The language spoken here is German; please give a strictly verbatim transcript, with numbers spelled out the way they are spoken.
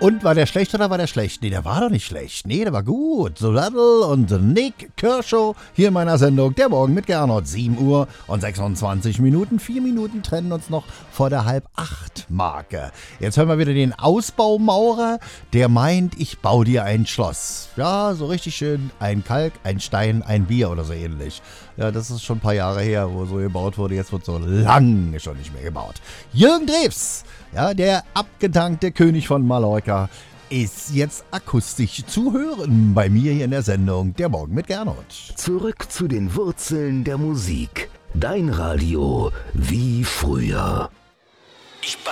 Und war der schlecht oder war der schlecht? Nee, der war doch nicht schlecht. Nee, der war gut. So Rattle und Nick Kershaw hier in meiner Sendung. Der Morgen mit Gernot. sieben Uhr und sechsundzwanzig Minuten. Vier Minuten trennen uns noch vor der halb acht Marke. Jetzt hören wir wieder den Ausbaumaurer, der meint, ich baue dir ein Schloss. Ja, so richtig schön. Ein Kalk, ein Stein, ein Bier oder so ähnlich. Ja, das ist schon ein paar Jahre her, wo so gebaut wurde. Jetzt wird so lange schon nicht mehr gebaut. Jürgen Drews, ja, der abgedankte König von Mallorca, ist jetzt akustisch zu hören bei mir hier in der Sendung Der Morgen mit Gernot. Zurück zu den Wurzeln der Musik. Dein Radio wie früher. Ich